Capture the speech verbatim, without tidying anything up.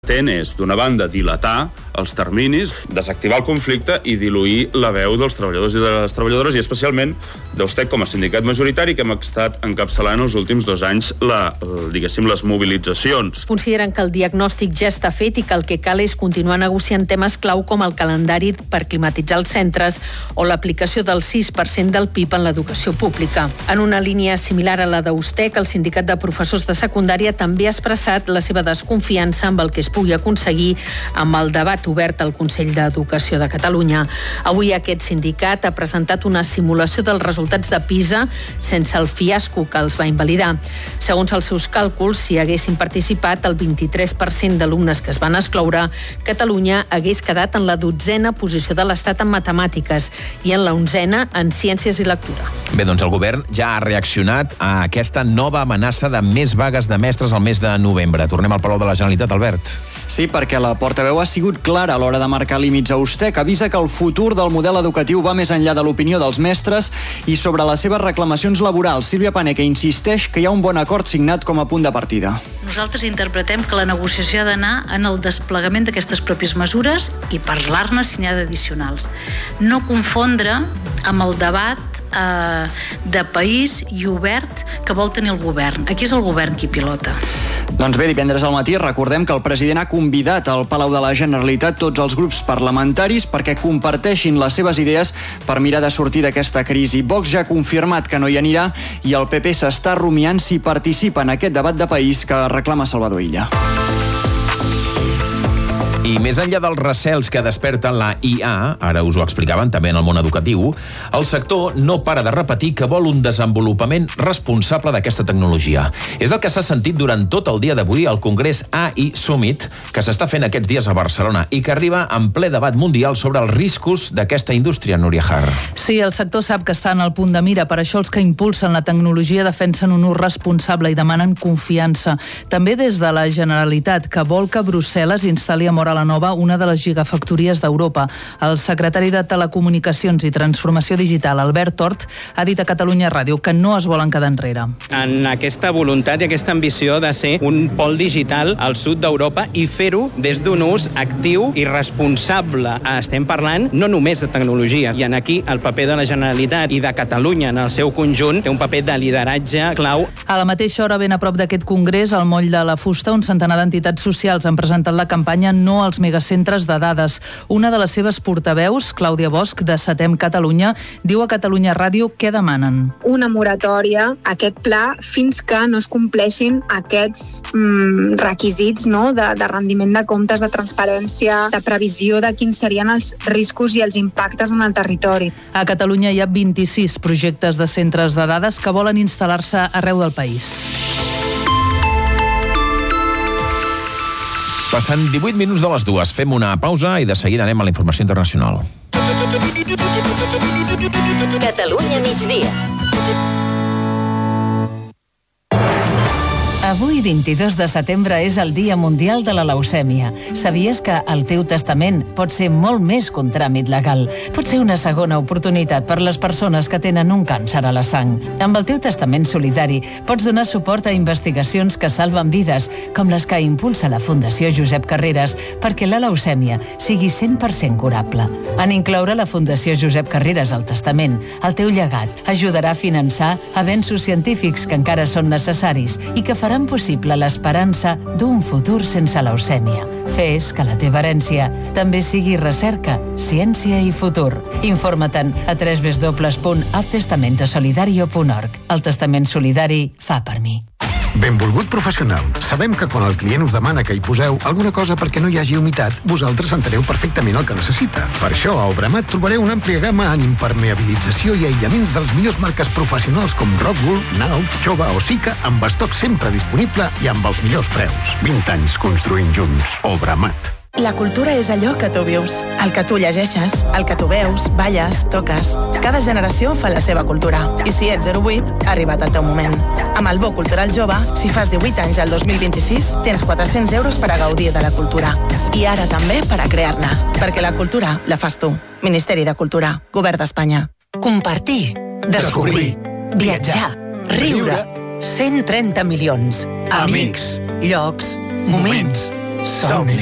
És, d'una banda, dilatar els terminis, desactivar el conflicte i diluir la veu dels treballadors i de les treballadores, i especialment d'Austec com a sindicat majoritari que hem estat encapçalant els últims dos anys la, diguéssim, les mobilitzacions. Consideren que el diagnòstic ja està fet i que el que cal és continuar negociant temes clau com el calendari per climatitzar els centres o l'aplicació del sis per cent del P I B en l'educació pública. En una línia similar a la d'Austec, el sindicat de professors de secundària també ha expressat la seva desconfiança amb el que es pugui aconseguir amb el debat obert al Consell d'Educació de Catalunya. Avui aquest sindicat ha presentat una simulació dels resultats de PISA sense el fiasco que els va invalidar. Segons els seus càlculs, si haguessin participat el vint-i-tres per cent d'alumnes que es van excloure, Catalunya hagués quedat en la dotzena posició de l'Estat en matemàtiques i en la onzena en ciències i lectura. Bé, doncs el govern ja ha reaccionat a aquesta nova amenaça de més vagues de mestres al mes de novembre. Tornem al Palau de la Generalitat, Albert. Sí, perquè la portaveu ha sigut clara a l'hora de marcar límits a Austec. Avisa que el futur del model educatiu va més enllà de l'opinió dels mestres i sobre les seves reclamacions laborals. Sílvia Paneque insisteix que hi ha un bon acord signat com a punt de partida. Nosaltres interpretem que la negociació ha d'anar en el desplegament d'aquestes pròpies mesures i parlar-ne si n'hi ha d'addicionals. No confondre amb el debat eh, de país i obert que vol tenir el govern. Aquí és el govern qui pilota. Doncs bé, divendres al matí recordem que el president ha convidat al Palau de la Generalitat tots els grups parlamentaris perquè comparteixin les seves idees per mirar de sortir d'aquesta crisi. Vox ja ha confirmat que no hi anirà i el P P s'està rumiant si participa en aquest debat de país que reclama Salvador Illa. I més enllà dels recels que desperten la I A, ara us ho explicaven també en el món educatiu, el sector no para de repetir que vol un desenvolupament responsable d'aquesta tecnologia. És el que s'ha sentit durant tot el dia d'avui al Congrés A I Summit, que s'està fent aquests dies a Barcelona i que arriba en ple debat mundial sobre els riscos d'aquesta indústria, Núria Har. Sí, el sector sap que està en el punt de mira, per això els que impulsen la tecnologia defensen un ús responsable i demanen confiança. També des de la Generalitat, que vol que Brussel·les instal·li a Móra la Nova una de les gigafactories d'Europa. El secretari de Telecomunicacions i Transformació Digital, Albert Tort, ha dit a Catalunya Ràdio que no es volen quedar enrere. En aquesta voluntat i aquesta ambició de ser un pol digital al sud d'Europa i fer-ho des d'un ús actiu i responsable. Estem parlant no només de tecnologia, i en aquí el paper de la Generalitat i de Catalunya en el seu conjunt té un paper de lideratge clau. A la mateixa hora, ben a prop d'aquest congrés, al Moll de la Fusta, un centenar d'entitats socials han presentat la campanya No als megacentres de dades. Una de les seves portaveus, Clàudia Bosch, de Setem Catalunya, diu a Catalunya Ràdio què demanen. Una moratòria, aquest pla, fins que no es compleixin aquests mm, requisits, no? de, de rendiment de comptes, de transparència, de previsió de quins serien els riscos i els impactes en el territori. A Catalunya hi ha vint-i-sis projectes de centres de dades que volen instal·lar-se arreu del país. Passant divuit minuts de les dues, fem una pausa i de seguida anem a la informació internacional. Catalunya migdia. Avui, vint-i-dos de setembre, és el Dia Mundial de la Leucèmia. Sabies que el teu testament pot ser molt més que un tràmit legal? Pot ser una segona oportunitat per les persones que tenen un càncer a la sang. Amb el teu testament solidari pots donar suport a investigacions que salven vides, com les que impulsa la Fundació Josep Carreras, perquè la leucèmia sigui cent per cent curable. En incloure la Fundació Josep Carreras al testament, el teu llegat ajudarà a finançar avenços científics que encara són necessaris i que faran possible l'esperança d'un futur sense leucèmia. Fes que la teva herència també sigui recerca, ciència i futur. Informa-te'n a w w w punt el testamento solidario punt org. El testament solidari fa per mi. Benvolgut professional. Sabem que quan el client us demana que hi poseu alguna cosa perquè no hi hagi humitat, vosaltres enteneu perfectament el que necessita. Per això a Obramat trobareu una àmplia gamma en impermeabilització i aïllaments de les millors marques professionals com Rockwool, Nauf, Jova o Sika, amb estoc sempre disponible i amb els millors preus. vint anys construint junts. Obramat. La cultura és allò que tu vius, el que tu llegeixes, el que tu veus, balles, toques. Cada generació fa la seva cultura. I si ets zero vuit, ha arribat el teu moment. Amb el Bo Cultural Jove, si fas divuit anys al dos mil vint-i-sis, tens quatre-cents euros per a gaudir de la cultura. I ara també per a crear-ne. Perquè la cultura la fas tu. Ministeri de Cultura, Govern d'Espanya. Compartir, descobrir, viatjar, riure. cent trenta milions. Amics, llocs, moments. Som